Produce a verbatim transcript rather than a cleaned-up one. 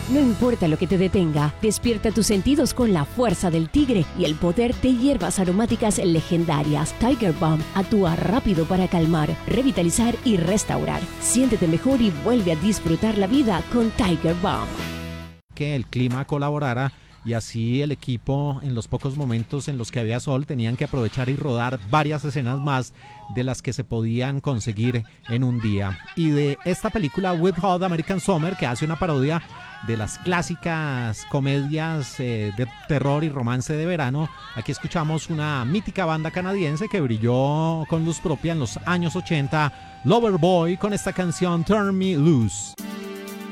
No importa lo que te detenga, despierta tus sentidos con la fuerza del tigre y el poder de hierbas aromáticas legendarias. Tiger Balm actúa rápido para calmar, revitalizar y restaurar. Siéntete mejor y vuelve a disfrutar la vida con Tiger Balm. Que el clima colaborara y así el equipo, en los pocos momentos en los que había sol, tenían que aprovechar y rodar varias escenas más de las que se podían conseguir en un día. Y de esta película Wet Hot American Summer, que hace una parodia de las clásicas comedias eh, de terror y romance de verano, aquí escuchamos una mítica banda canadiense que brilló con luz propia en los años ochenta, Loverboy, con esta canción Turn Me Loose.